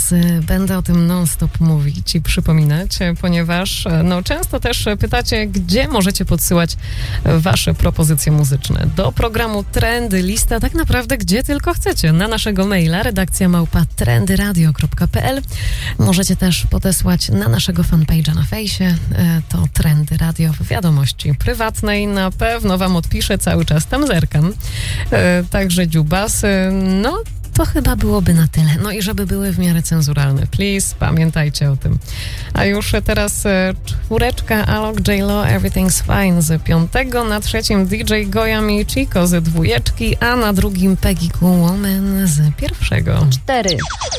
was będę o tym non-stop mówić i przypominać, ponieważ często też pytacie, gdzie możecie podsyłać wasze propozycje muzyczne. Do programu Trendy Lista, tak naprawdę gdzie tylko chcecie. Na naszego maila redakcja@trendyradio.pl. Możecie też podesłać na naszego fanpage'a na fejsie. To Trendy Radio w wiadomości prywatnej. Na pewno wam odpiszę, cały czas tam zerkam. Także dziubasy, to chyba byłoby na tyle. No i żeby były w miarę cenzuralne. Please, pamiętajcie o tym. A już teraz 4, Alok, J-Lo, Everything's Fine z 5, na 3 DJ Goyam i Chico z 2, a na 2 Peggy Goo Woman z 1. 4.